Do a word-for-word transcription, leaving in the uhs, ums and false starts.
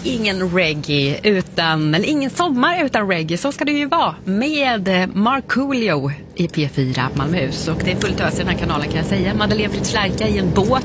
ingen reggae utan, eller ingen sommar utan reggae, så ska det ju vara med Markoolio i P fyra Malmöhus. Och det är fullt ös i den här kanalen kan jag säga. Madeleine Fritz Lerka i en båt